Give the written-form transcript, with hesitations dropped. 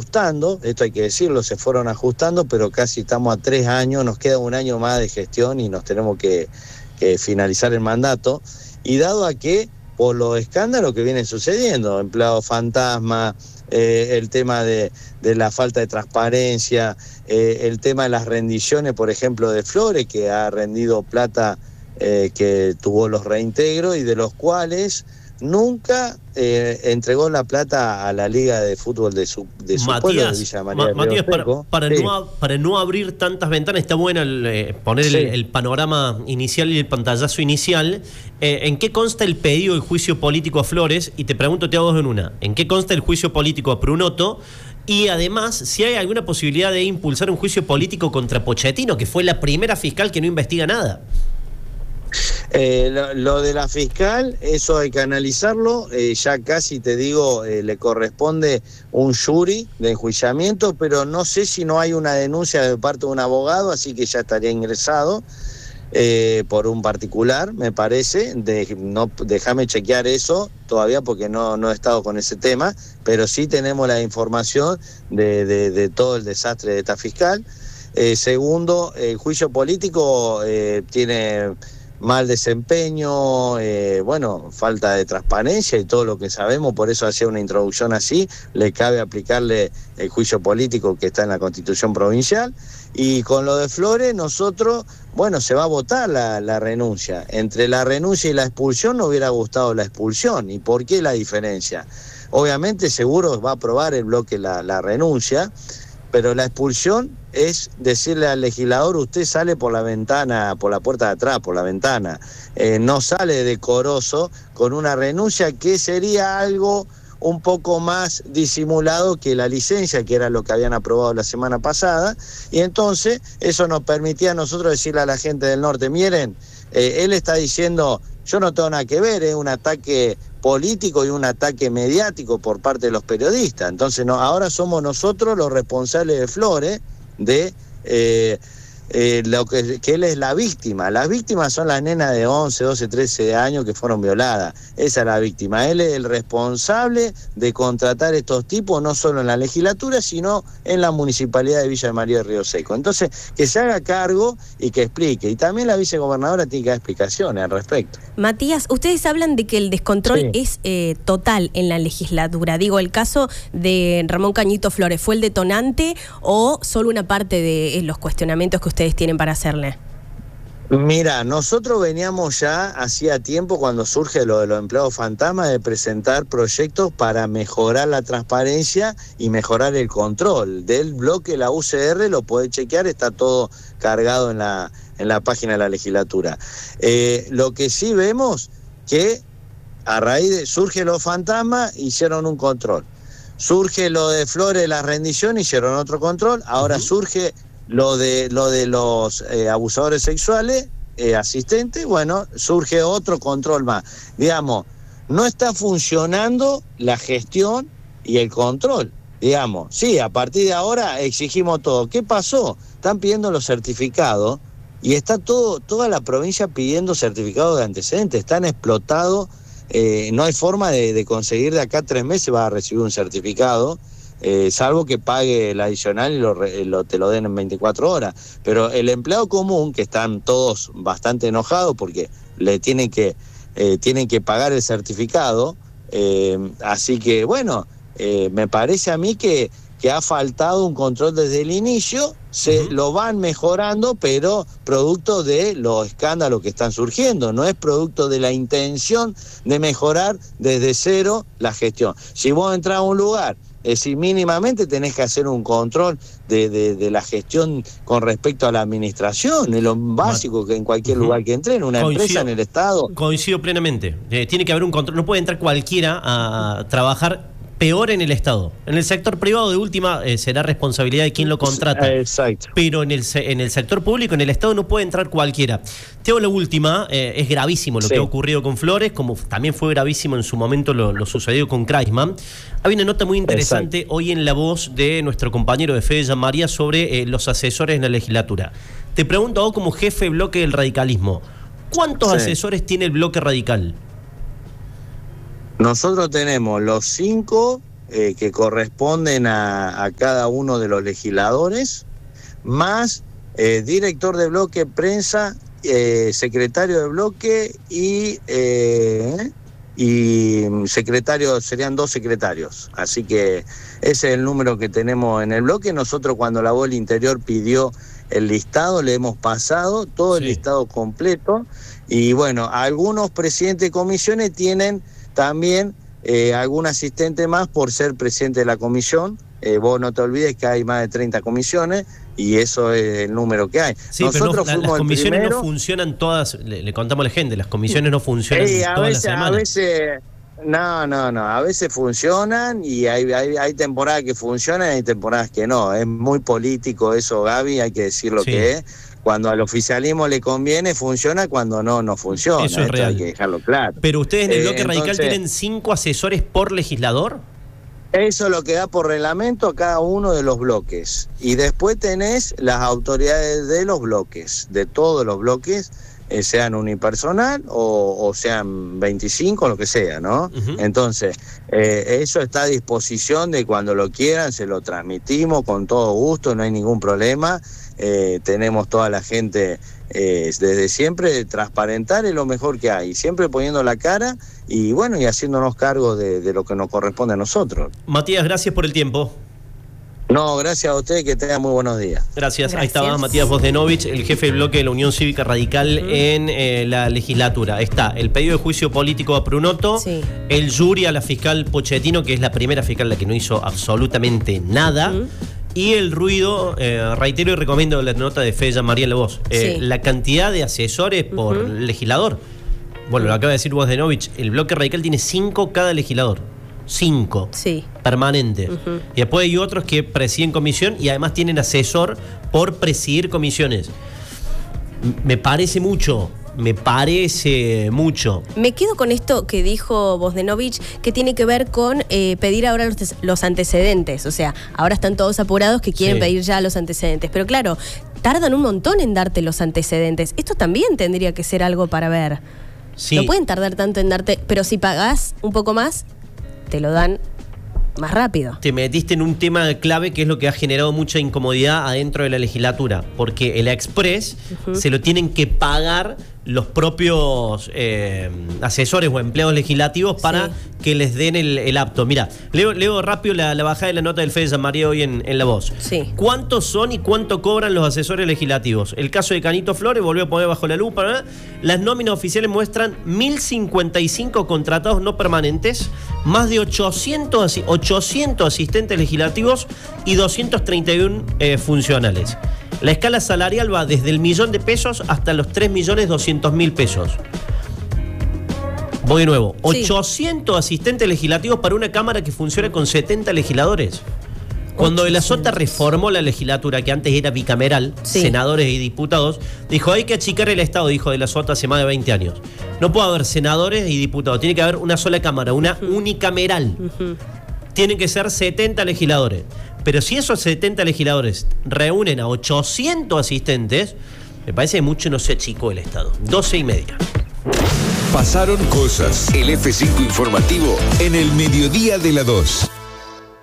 ajustando, esto hay que decirlo, se fueron ajustando, pero casi estamos a 3 años, nos queda un año más de gestión y nos tenemos que finalizar el mandato. Y dado a que, por los escándalos que vienen sucediendo, empleados fantasma, el tema de la falta de transparencia, el tema de las rendiciones, por ejemplo, de Flores, que ha rendido plata que tuvo los reintegros y de los cuales nunca entregó la plata a la Liga de Fútbol de su pueblo, de Villa María Matías, Río Seco. para no abrir tantas ventanas, está bueno poner el panorama inicial y el pantallazo inicial. ¿En qué consta el pedido del juicio político a Flores? Y te pregunto, te hago dos en una. ¿En qué consta el juicio político a Prunoto? Y además, si hay alguna posibilidad de impulsar un juicio político contra Pochettino, que fue la primera fiscal que no investiga nada. Lo de la fiscal, eso hay que analizarlo, ya casi te digo, le corresponde un jury de enjuiciamiento, pero no sé si no hay una denuncia de parte de un abogado, así que ya estaría ingresado por un particular, me parece. Déjame chequear eso todavía porque no he estado con ese tema, pero sí tenemos la información de todo el desastre de esta fiscal. Segundo, el juicio político tiene mal desempeño, falta de transparencia y todo lo que sabemos, por eso hacía una introducción así, le cabe aplicarle el juicio político que está en la Constitución provincial. Y con lo de Flores, nosotros, se va a votar la renuncia. Entre la renuncia y la expulsión nos hubiera gustado la expulsión. ¿Y por qué la diferencia? Obviamente seguro va a aprobar el bloque la renuncia, pero la expulsión es decirle al legislador: usted sale por la ventana, por la puerta de atrás, por la ventana. No sale decoroso con una renuncia, que sería algo un poco más disimulado que la licencia, que era lo que habían aprobado la semana pasada. Y entonces eso nos permitía a nosotros decirle a la gente del norte: miren, él está diciendo, yo no tengo nada que ver, es un ataque político y un ataque mediático por parte de los periodistas. Entonces ahora somos nosotros los responsables de Flores de lo que él es la víctima. Las víctimas son las nenas de 11, 12, 13 años que fueron violadas. Esa es la víctima. Él es el responsable de contratar estos tipos, no solo en la legislatura, sino en la municipalidad de Villa María Río Seco. Entonces, que se haga cargo y que explique. Y también la vicegobernadora tiene que dar explicaciones al respecto. Matías, ustedes hablan de que el descontrol es total en la legislatura. Digo, ¿el caso de Ramón Cañito Flores fue el detonante o solo una parte de los cuestionamientos que ustedes tienen para hacerle? Mira, nosotros veníamos ya hacía tiempo, cuando surge lo de los empleados fantasmas, de presentar proyectos para mejorar la transparencia y mejorar el control del bloque. La UCR lo puede chequear, está todo cargado en la página de la legislatura. Lo que sí vemos, que a raíz de surge los fantasmas, hicieron un control. Surge lo de Flores, la rendición, hicieron otro control. Ahora surge lo de los abusadores sexuales, asistentes, surge otro control más. Digamos, no está funcionando la gestión y el control. Digamos, sí, a partir de ahora exigimos todo. ¿Qué pasó? Están pidiendo los certificados y está toda la provincia pidiendo certificados de antecedentes. Están explotados, no hay forma de conseguir de acá a 3 meses vas a recibir un certificado. Salvo que pague el adicional y te lo den en 24 horas. Pero el empleado común, que están todos bastante enojados porque le tienen que pagar el certificado, así que me parece a mí que ha faltado un control desde el inicio. Lo van mejorando, pero producto de los escándalos que están surgiendo, no es producto de la intención de mejorar desde cero la gestión. Si vos entras a un lugar, es decir, mínimamente tenés que hacer un control de la gestión con respecto a la administración, es lo básico que en cualquier lugar que entre, en una empresa, en el Estado. Coincido plenamente. Tiene que haber un control, no puede entrar cualquiera a trabajar. Peor en el Estado. En el sector privado, de última, será responsabilidad de quien lo contrata. Exacto. Pero en el sector público, en el Estado, no puede entrar cualquiera. Te hago la última. Es gravísimo lo que ha ocurrido con Flores, como también fue gravísimo en su momento lo sucedido con Kreisman. Hay una nota muy interesante hoy en La Voz de nuestro compañero de Fede María sobre los asesores en la legislatura. Te pregunto a vos, como jefe de bloque del radicalismo, ¿cuántos asesores tiene el bloque radical? Nosotros tenemos los 5 que corresponden a cada uno de los legisladores, más director de bloque, prensa, secretario de bloque y secretario, serían 2 secretarios. Así que ese es el número que tenemos en el bloque. Nosotros, cuando la Voz del Interior pidió el listado, le hemos pasado todo el listado completo. Y bueno, algunos presidentes de comisiones tienen también algún asistente más por ser presidente de la comisión. Vos no te olvides que hay más de 30 comisiones y eso es el número que hay. Sí, nosotros pero las comisiones no funcionan todas, le contamos a la gente, las comisiones no funcionan todas las semanas. A veces funcionan y hay temporadas que funcionan y hay temporadas que no. Es muy político eso, Gaby, hay que decir lo que es. Cuando al oficialismo le conviene, funciona, cuando no funciona. Eso es real. Hay que dejarlo claro. Pero ustedes en el bloque radical tienen 5 asesores por legislador. Eso es lo que da por reglamento a cada uno de los bloques. Y después tenés las autoridades de los bloques, de todos los bloques, sean unipersonal o sean 25, lo que sea, ¿no? Entonces, eso está a disposición de cuando lo quieran, se lo transmitimos con todo gusto, no hay ningún problema. Tenemos toda la gente desde siempre, transparentar es lo mejor que hay, siempre poniendo la cara y bueno, y haciéndonos cargo de lo que nos corresponde a nosotros. Matías, gracias por el tiempo. No, gracias a ustedes, que tengan muy buenos días. Gracias. Ahí estaba Matías Bosdenovich, el jefe del bloque de la Unión Cívica Radical en la legislatura. Está el pedido de juicio político a Prunoto, el jury a la fiscal Pochettino, que es la primera fiscal la que no hizo absolutamente nada, y el ruido, reitero y recomiendo la nota de Fede María en la Voz, la cantidad de asesores por legislador. Bueno, lo acaba de decir Bosdenovich, el bloque radical tiene 5 cada legislador. 5 permanentes. Y después hay otros que presiden comisión y además tienen asesor por presidir comisiones. Me parece mucho. Me quedo con esto que dijo Bosdenovich, que tiene que ver con pedir ahora los antecedentes. O sea, ahora están todos apurados que quieren pedir ya los antecedentes. Pero claro, tardan un montón en darte los antecedentes. Esto también tendría que ser algo para ver. No pueden tardar tanto en darte, pero si pagás un poco más, te lo dan más rápido. Te metiste en un tema clave que es lo que ha generado mucha incomodidad adentro de la legislatura, porque el Express se lo tienen que pagar los propios asesores o empleados legislativos para que les den el apto. Mira, leo rápido la bajada de la nota del Fede San María hoy en La Voz. ¿Cuántos son y cuánto cobran los asesores legislativos? El caso de Canito Flores volvió a poner bajo la lupa, ¿verdad? Las nóminas oficiales muestran 1.055 contratados no permanentes, más de 800 asistentes legislativos y 231 funcionales. La escala salarial va desde el $1.000.000 hasta los 3.200.000 pesos. Voy de nuevo. 800 asistentes legislativos para una Cámara que funciona con 70 legisladores. Cuando de la Sota reformó la legislatura, que antes era bicameral, senadores y diputados, dijo, hay que achicar el Estado, dijo de la Sota hace más de 20 años. No puede haber senadores y diputados, tiene que haber una sola Cámara, una unicameral. Tienen que ser 70 legisladores. Pero si esos 70 legisladores reúnen a 800 asistentes, me parece que mucho no se achicó el Estado. 12:30. Pasaron cosas. El F5 informativo en el mediodía de la 2.